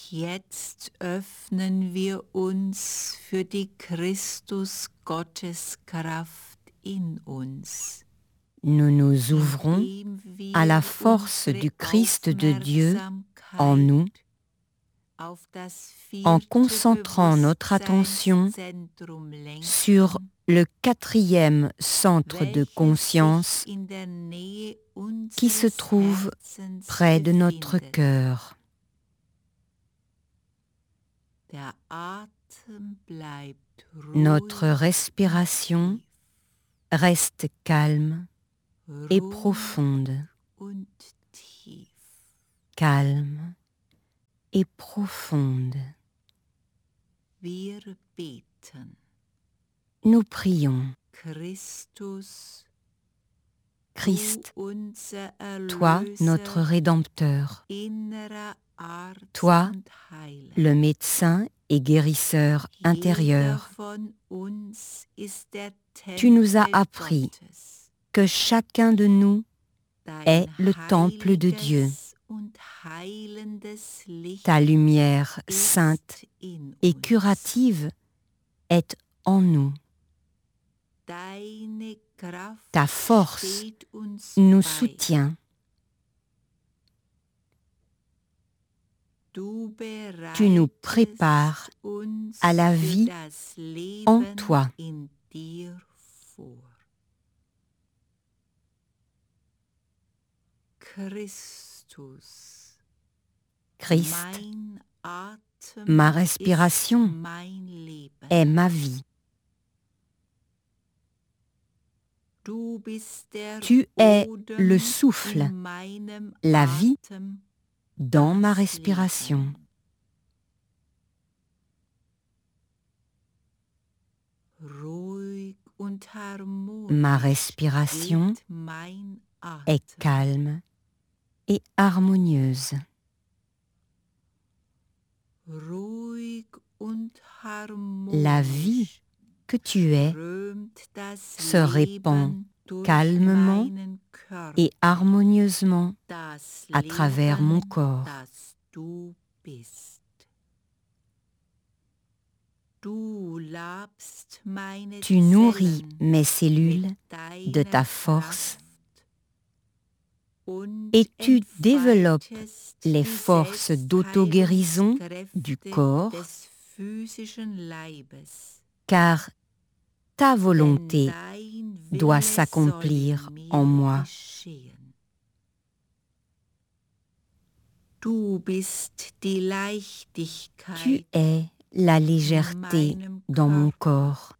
Jetzt öffnen wir uns für die Christus-Gotteskraft in uns. Nous nous ouvrons à la force du Christ de Dieu en nous, en concentrant notre attention sur le 4e centre de conscience qui se trouve près de notre cœur. Notre respiration reste calme et profonde. Calme et profonde. Nous prions. Christ, toi notre Rédempteur, toi le médecin et guérisseur intérieur, tu nous as appris que chacun de nous est le temple de Dieu. Ta lumière sainte et curative est en nous. Ta force nous soutient. Tu nous prépares à la vie en toi. Christ, ma respiration est ma vie. Tu es le souffle, la vie dans ma respiration. Ma respiration est calme et harmonieuse. La vie que tu es se répand calmement et harmonieusement à travers mon corps. Tu nourris mes cellules de ta force et tu développes les forces d'auto-guérison du corps, car ta volonté doit s'accomplir en moi. Tu es la légèreté dans mon corps.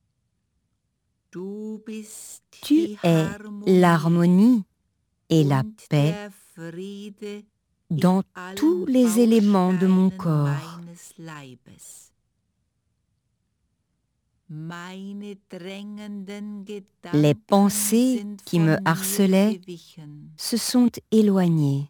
Tu es l'harmonie et la paix dans tous les éléments de mon corps. Les pensées qui me harcelaient se sont éloignées.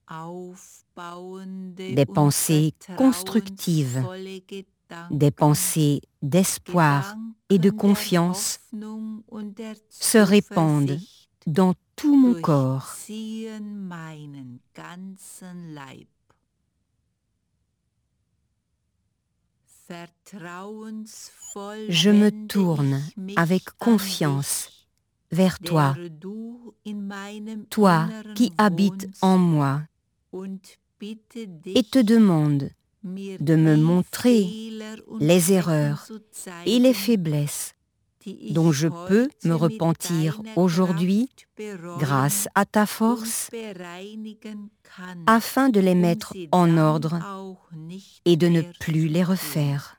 Des pensées constructives, des pensées d'espoir et de confiance se répandent dans tout mon corps. Je me tourne avec confiance vers toi, toi qui habites en moi, et te demande de me montrer les erreurs et les faiblesses dont je peux me repentir aujourd'hui grâce à ta force, afin de les mettre en ordre et de ne plus les refaire.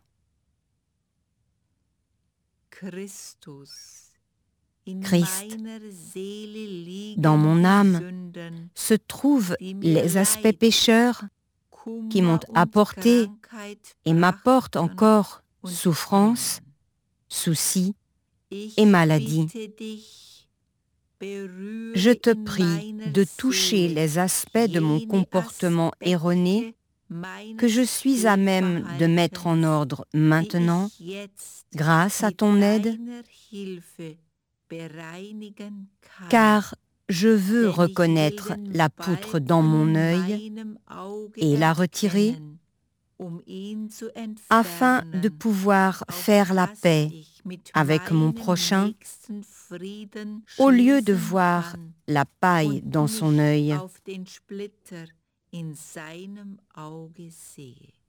Christ, dans mon âme se trouvent les aspects pécheurs qui m'ont apporté et m'apportent encore souffrance, soucis et maladie. Je te prie de toucher les aspects de mon comportement erroné que je suis à même de mettre en ordre maintenant, grâce à ton aide, car je veux reconnaître la poutre dans mon œil et la retirer afin de pouvoir faire la paix avec mon prochain, au lieu de voir la paille dans son œil.